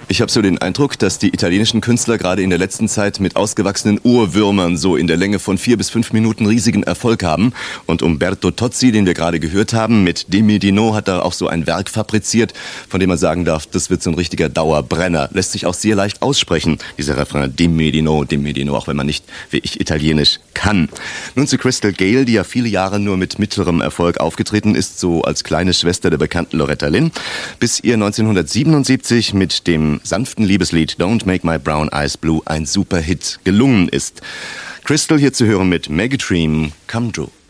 Ich habe so den Eindruck, dass die italienischen Künstler gerade in der letzten Zeit mit ausgewachsenen Ohrwürmern so in der Länge von 4 bis 5 Minuten riesigen Erfolg haben. Und Umberto Tozzi, den wir gerade gehört haben, mit Dimmi di No hat da auch so ein Werk fabriziert, von dem man sagen darf, das wird so ein richtiger Dauerbrenner. Lässt sich auch sehr leicht aussprechen, dieser Refrain Dimmi di No, auch wenn man nicht, wie ich, Italienisch kann. Nun zu Crystal Gayle, die ja viele Jahre nur mit mittlerem Erfolg aufgetreten ist, so als kleine Schwester der bekannten Loretta Lynn, bis ihr 1977 mit dem sanften Liebeslied Don't Make My Brown Eyes Blue ein Superhit gelungen ist. Crystal hier zu hören mit Make a Dream Come True.